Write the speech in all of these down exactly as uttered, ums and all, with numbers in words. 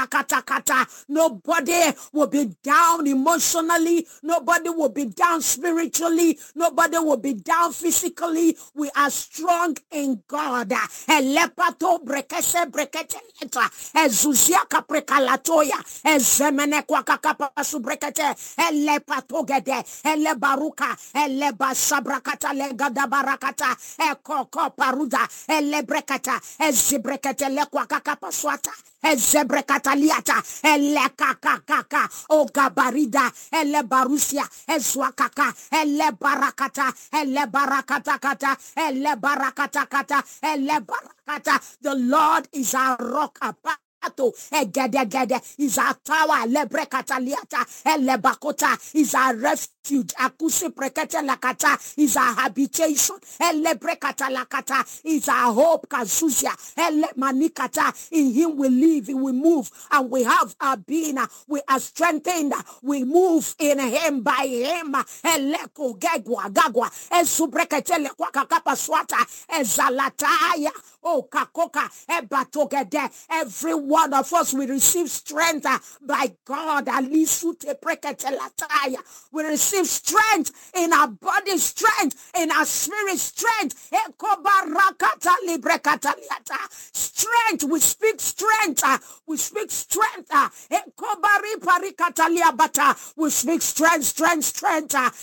Elebarabarakata. Nobody will be down emotionally. Nobody will be down spiritually. Nobody will be down physically. We are strong in God. Elepato brekese brekete letra. Ezuzia kaprekalatoya. Ezemene kwa kakapa subrekete. Elepato gede. Elebaruka. Elebasabrakata legadabarakata. Ekoko paruda. Elebrekata. Ezibrekete lekwa kakapa swata. Ezebrekataliata, ele kakakaka, ogabarida, ele barusia, ezwakaka, ele barakata, ele barakata kata, ele barakata kata, ele barakata. The Lord is our rock apart. Egedegede is our tower, lebrekataliata, elebakota is our refuge, akusi prekete lakata is our habitation, elebrekata is our hope, kazuzia, elemanikata, in him we live, we move, and we have our being, we are strengthened, we move in him, by him, eleko gegwa gagwa, esubrekete lekwakakapa swata, ezalataya, oh kakoka, ebatogede, everyone one of us will receive strength uh, by God. We receive strength in our body, strength in our spirit, strength. Strength, we speak strength. Uh, we speak strength. Uh, we speak strength, strength, strength. Uh,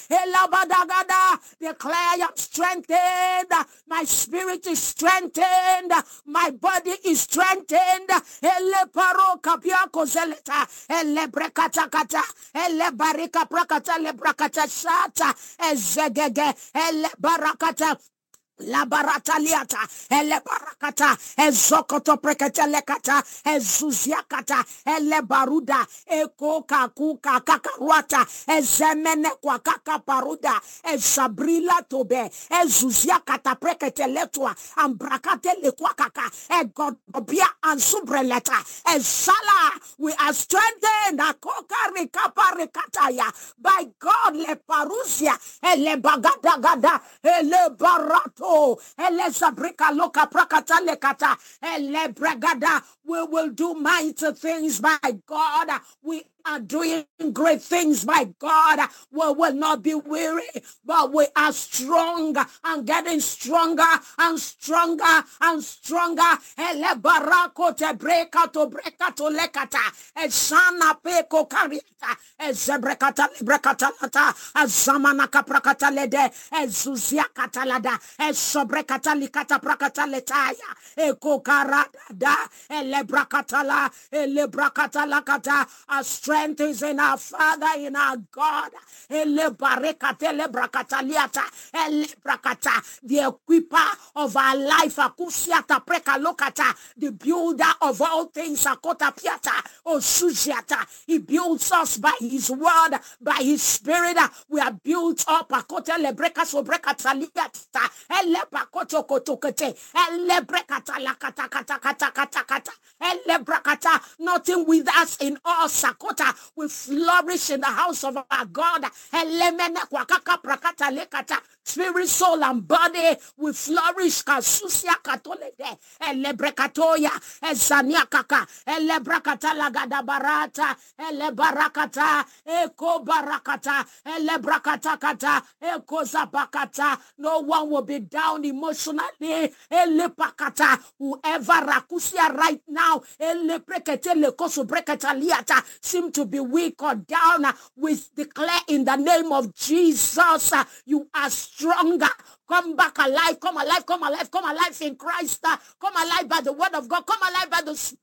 declare I am strengthened. My spirit is strengthened. My body is strengthened. Ele paro kapia kozeleta, ele brekata kata, ele barika prakata le brakata shata, ezegege, ele barakata. La barataliata, ele barakata, ezokoto preketelekata, ezuziakata, ele baruda, eko kakuka kakaruata, ezemene kwa kaka paruda, ezabrila tobe, ezuziakata preketeletua, ambrakate le kwa kaka, egodobia ansubreleta, ezala, we are strengthened, akoka rikapa rikataya, by God le parusia, ele bagadagada, ele barato. Oh, Elezabrika loka prakata lekata, elebregada. We will do mighty things by God. We are doing great things by God. We will not be weary, but we are strong and getting stronger and stronger and stronger. Elebarako te breka to breka to lekata, esana peko kariata, ezebrekata lebrekata lata, azamana kaprakata lede, ezuzia katalada, sobrekata likata prakata letaya, eko karada, elebrakatala, elebrakatala kata. Our strength is in our Father, in our God. Elebarekate lebrakataliata, elebrakata, the equiper of our life, akusiata prekalokata, the builder of all things, akota piata, osuziata. He builds us by his word, by his spirit. We are built up, akote lebreka sobrekataliata. Elebakoto kotokete, elebrekata lakata kata kata kata kata, elebrakata. Nothing with us in us, sakota. We flourish in the house of our God. Elemene kwakaka prakata lekata. Spirit, soul, and body, we flourish. Kasusia katolede, elebrekatoya, ezania kaka, elebrakata lagada barata, elebarakata, eko barakata, elebrakata kata, eko zabakata. No one will be down emotionally. Elepakata, whoever rakusia right now, eleprekete lekosu breketa liata, seem to be weak or down. We declare in the name of Jesus, uh, you are stronger. Come back alive, come alive, come alive, come alive in Christ. Uh, come alive by the word of God, come alive by the Spirit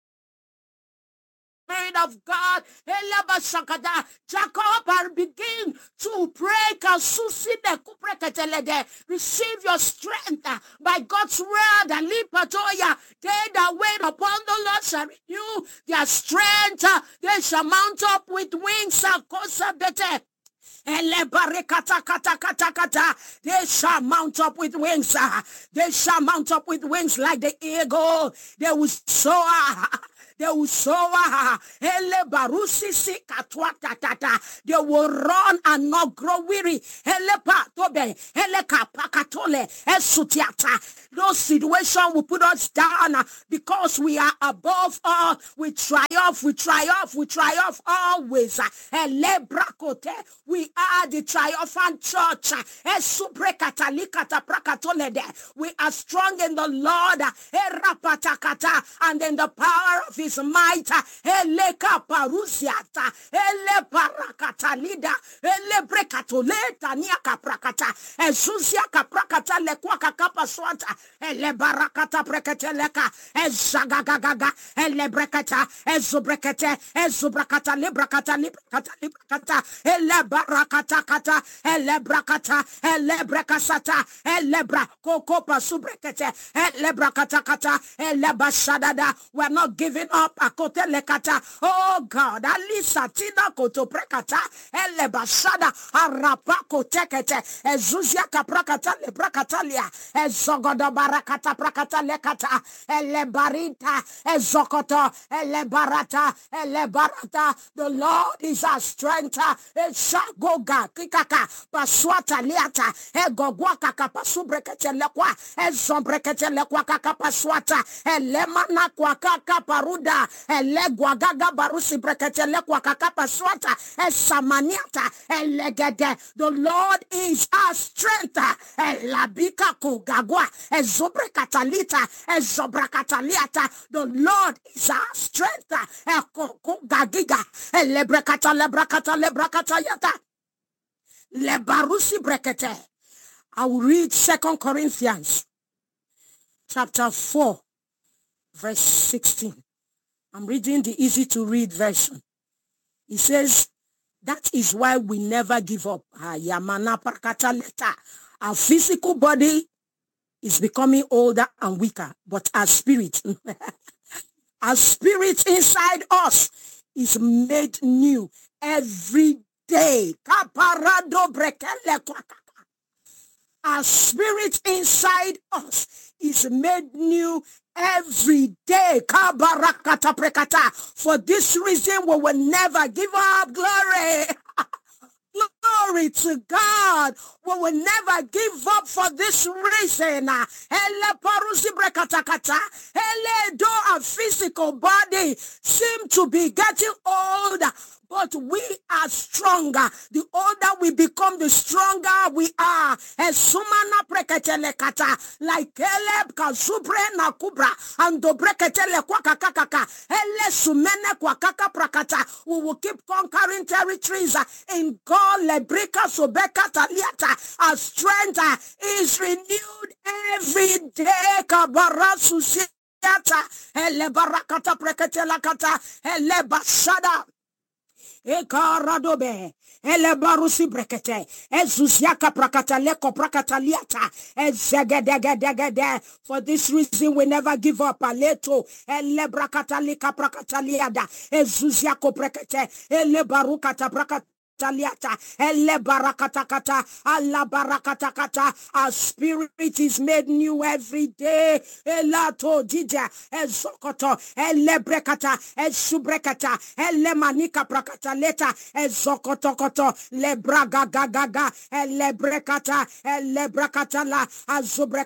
of God. Jacob, begin to pray. Receive your strength uh, by God's word. And they that wait upon the Lord shall renew their strength. Uh, they shall mount up with wings. They shall mount up with wings. They shall mount up with wings like the eagle. They will soar. They will soar. Ele barusi si katwa tatata. They will run and not grow weary. Ele pa tobe. Ele kapakatole. Esutiata. No situation will put us down because we are above all. We triumph. We triumph. We triumph always. Ele brakote. We are the triumphant church. We are strong in the Lord and in the power of his might. Ele barakata preketeleka ezagagaga ele brekata ezubrekete ezubrakata librakata librakata librakata ele barakata kata ele brakata ele brekasata ele bra kokopa subrekete ele brakata kata ele bashadada. We're not giving up akotele kata. Oh God, alisa tina koto prekata ele bashada arapa kotekete ezuzia kaprakata lebrakatalia ezogoda barakata prakata lekata ele barita ezokoto ele barata ele barata. The Lord is our strength. Eshagoga kikaka paswata liata egogwa kaka pasubrekete lekwa ezombrekete lekwa kaka paswata ele mana kwa kaka paruda ele gwagaga barusi brekete lekwa kaka paswata esamaniata elegede. The Lord is our strength. Elabika kugagwa ezobrekata ezobrakataliata. The Lord is our strength. Ekokugagiga elebrekata lebrakata lebrakata yata lebarusi brekete. I will read Second Corinthians chapter four verse sixteen. I'm reading the easy to read version. It says, that is why we never give up. Our physical body is becoming older and weaker, but our spirit, our spirit inside us is made new every day. Our spirit inside us is made new every day. For this reason, we will never give up. Glory. Glory to God. We will never give up for this reason. Ele parusi brekatakata. Ele do our physical body seem to be getting old, but we are stronger. The older we become, the stronger we are. Esumana preketelekata. Like Caleb kazubre na kubra. Ando breketele kwa kakakaka. Ele sumene kwa kaka prakata. We will keep conquering territories in God. Lebrika sobeka taliata. Our strength is renewed every day. Kabarasu siata. Ele barakata preketelakata. Ele bashada. Ekaradobe ele barusi brekete ezuziaka prakata leko prakata liata ezegedegedegede. For this reason we never give up. Aleto ele brakata lika prakata liada ezuziako brekete ele barukata prakata Taliata, ele barakatakata, alla barakatakata. Our spirit is made new every day. Elato dija, ezokoto, ele brekata, esubrekata, ele manika prakata leta, ezokotokoto, le braga gaga, ele brekata, ele brekata la, azubrekata.